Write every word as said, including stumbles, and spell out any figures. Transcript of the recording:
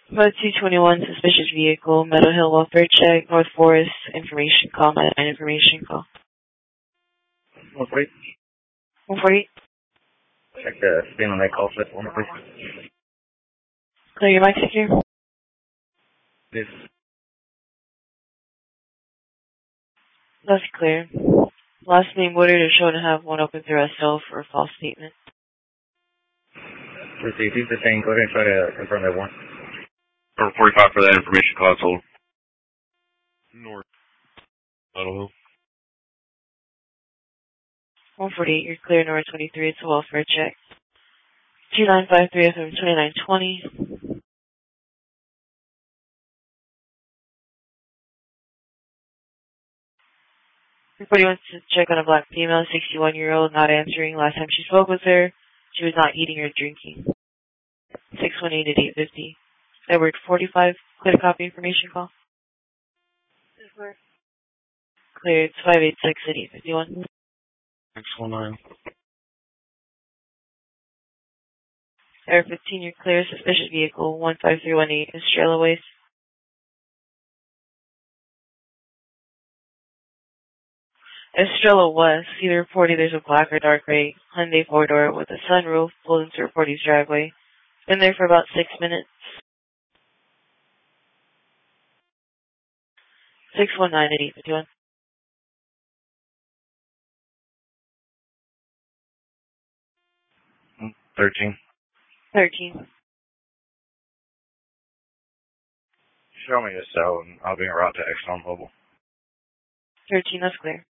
About two twenty-one, suspicious vehicle, Meadow Hill welfare check, North Forest, information call, Meadow information call. one forty. one forty. Check the spin on that call slip for me, please. Clear your mic secure. This. That's clear. Last name ordered is shown to have one open through S L for a false statement. Receive. He's the same. Go ahead and try to confirm that one. Number forty-five for that information console. North. Meadow Hill. one forty-eight, you're clear. Number twenty-three, it's a welfare check. two nine five three F M twenty-nine twenty. Everybody wants to check on a black female, sixty-one-year-old, not answering. Last time she spoke with her, she was not eating or drinking. six one eight at eight fifty. Edward forty-five, clear to copy information call. Clear, it's five eight six at eight fifty-one. six one nine. Air fifteen, you're clear. Suspicious vehicle, one five three one eight, Estrella Way. Estrella West, see the reporting there's a black or dark gray Hyundai four-door with a sunroof pulled into reporting's driveway. Been there for about six minutes. six one nine at eight fifty-one. thirteen. thirteen. Show me the cell and I'll be en route to Exxon Mobil. thirteen, that's clear.